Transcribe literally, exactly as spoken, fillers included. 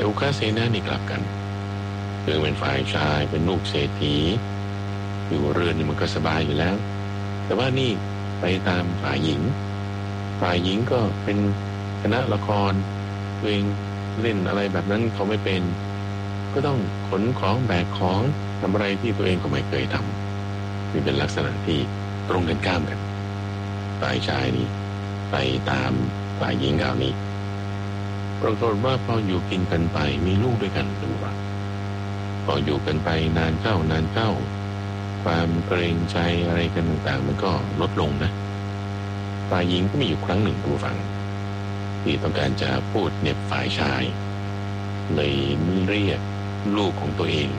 แต่อุคาเสนานี่กลับกันคือเป็นฝ่ายชายเป็นลูกเศรษฐีอยู่เรือนนี่มันก็สบายอยู่แล้วแต่ว่านี่ไปตามฝ่ายหญิงฝ่ายหญิงก็เป็นคณะละครตัวเองเล่นอะไรแบบนั้นเขาไม่เป็นก็ต้องขนของแบกของทำอะไรที่ตัวเองก็ไม่เคยทำนี่เป็นลักษณะที่ตรงกันข้ามกันฝ่ายชายนี่ไปตามฝ่ายหญิงเหล่านี้ปรากฏว่าพออยู่กินกันไปมีลูกด้วยกันดูว่าพออยู่กันไปนานเข้านานเข้าความเกรงใจอะไรกันต่างๆมันก็ลดลงนะฝ่ายหญิงก็มีอยู่ครั้งหนึ่งดูฟังที่ต้องการจะพูดเน็บฝ่ายชายเลยเรียกลูกของตัวเอง